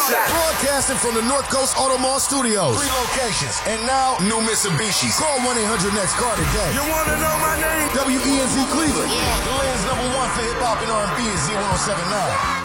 Broadcasting from the North Coast Auto Mall Studios. 3 locations. And now, new Mitsubishis. Call 1-800-NEXT-CAR today. You want to know my name? WENZ Cleveland. The land's #1 for hip-hop and R&B is 0179.